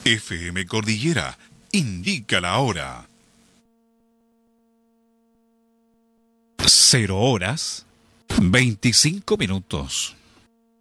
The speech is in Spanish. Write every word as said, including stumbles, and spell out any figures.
F M Cordillera indica la hora. Cero horas, veinticinco minutos.